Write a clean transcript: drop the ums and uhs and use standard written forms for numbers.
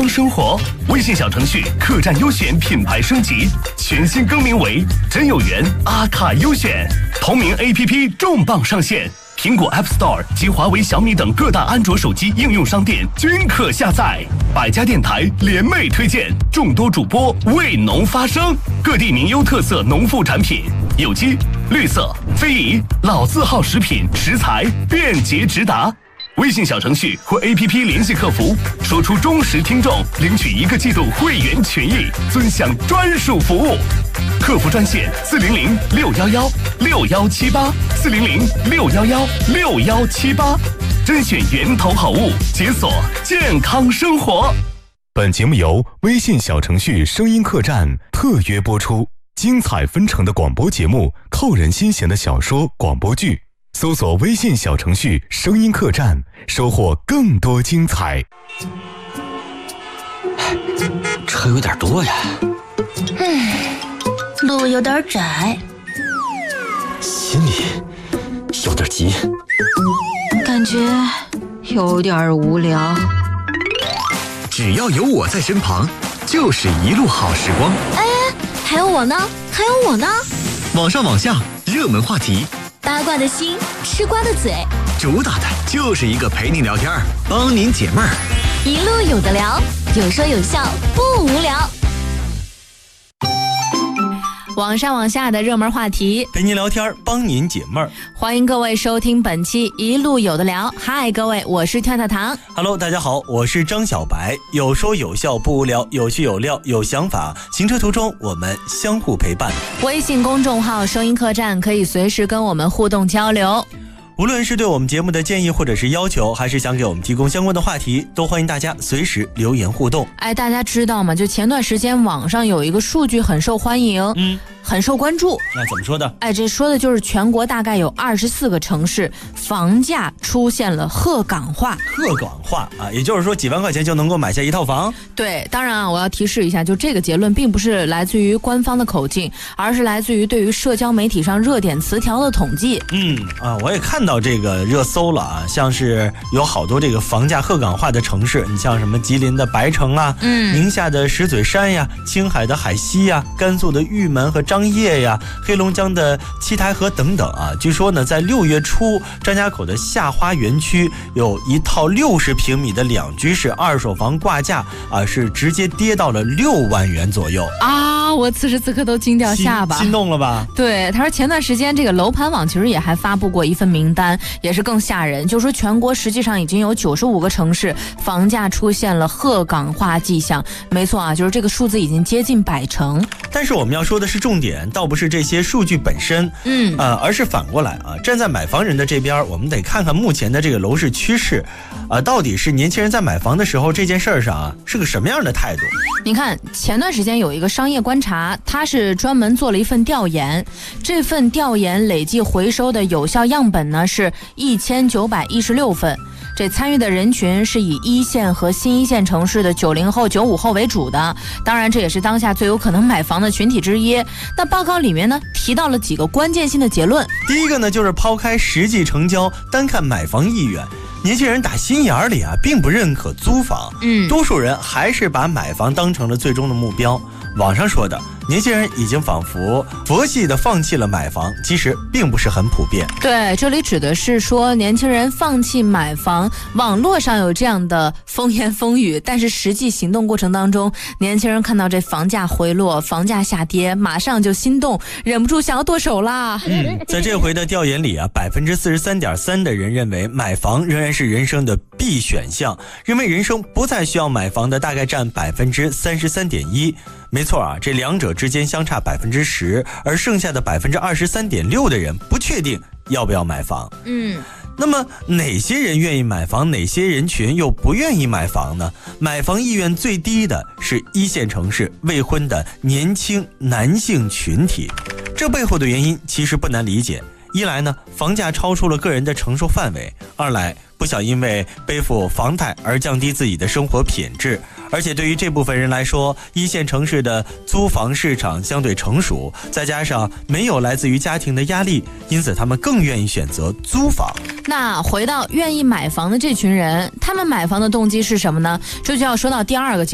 康生活。微信小程序客栈优选品牌升级，全新更名为真有缘阿卡优选。同名 APP 重磅上线，苹果 App Store 及华为、小米等各大安卓手机应用商店均可下载。百家电台联袂推荐，众多主播为农发声，各地名优特色农副产品，有机、绿色、非遗、老字号食品食材便捷直达。微信小程序或 APP 联系客服，说出忠实听众，领取1个季度会员权益，尊享专属服务。客服专线400-611-6118，400-611-6118，甄选源头好物，解锁健康生活。本节目由微信小程序声音客栈特约播出，精彩纷呈的广播节目，扣人心弦的小说广播剧。搜索微信小程序声音客栈，收获更多精彩。 车有点多呀， 路有点窄， 心里有点急， 感觉有点无聊。 只要有我在身旁，就是一路好时光。 哎，还有我呢，还有我呢。 网上网下，热门话题， 八卦的心，吃瓜的嘴， 主打的就是一个陪你聊天，帮您解闷儿， 一路有的聊，有说有笑，不无聊。 网上网下的热门话题， 陪您聊天，帮您解闷儿。 欢迎各位收听本期一路有的聊。嗨，各位，我是跳跳糖。 Hello， 大家好，我是张小白。有说有笑不无聊，有趣有料有想法。行车途中我们相互陪伴。 微信公众号声音客栈可以随时跟我们互动交流。 无论是对我们节目的建议或者是要求，还是想给我们提供相关的话题，都欢迎大家随时留言互动。 哎，大家知道吗？就前段时间网上有一个数据很受欢迎，很受关注。 那怎么说的？ 哎，这说的就是全国大概有24个城市房价出现了鹤岗化。 鹤岗化啊，也就是说几万块钱就能够买下一套房。 对，当然啊，我要提示一下，就这个结论并不是来自于官方的口径，而是来自于对于社交媒体上热点词条的统计。 我也看到这个热搜了啊，像是有好多这个房价鹤岗化的城市，你像什么吉林的白城啊，宁夏的石嘴山呀，青海的海西呀，甘肃的玉门和张掖呀，黑龙江的七台河等等啊。据说呢，在6月初，张家口的下花园区有一套60平米的2居室二手房挂价啊，是直接跌到了6万元左右啊！我此时此刻都惊掉下巴， 心动了吧？ 对，他说前段时间这个楼盘网其实也还发布过一份名单，也是更吓人，就是说全国实际上已经有95个城市房价出现了鹤岗化迹象。没错啊，就是这个数字已经接近100%。 但是我们要说的是重点，倒不是这些数据本身，而是反过来啊，站在买房人的这边，我们得看看目前的这个楼市趋势，到底是年轻人在买房的时候这件事儿上啊是个什么样的态度？ 你看前段时间有一个商业观察，他是专门做了一份调研，这份调研累计回收的有效样本呢是1916份。这参与的人群是以1线和新1线城市的90后、95后为主的，当然这也是当下最有可能买房的群体之一。那报告里面呢提到了几个关键性的结论。 第一个呢就是抛开实际成交，单看买房意愿，年轻人打心眼里啊并不认可租房，多数人还是把买房当成了最终的目标。网上说的年轻人已经仿佛佛系的放弃了买房，其实并不是很普遍。 对，这里指的是说年轻人放弃买房，网络上有这样的风言风语，但是实际行动过程当中，年轻人看到这房价回落、房价下跌，马上就心动，忍不住想要剁手啦。 在这回的调研里啊，43.3%的人认为买房仍然是人生的必选项，认为人生不再需要买房的大概占33.1%。没错啊，这两者之间相差10%，而剩下的23.6%的人不确定要不要买房。那么哪些人愿意买房，哪些人群又不愿意买房呢？买房意愿最低的是1线城市未婚的年轻男性群体，这背后的原因其实不难理解。一来呢，房价超出了个人的承受范围；二来，不想因为背负房贷而降低自己的生活品质。而且对于这部分人来说，1线城市的租房市场相对成熟，再加上没有来自于家庭的压力，因此他们更愿意选择租房。 那回到愿意买房的这群人，他们买房的动机是什么呢？这就要说到第二个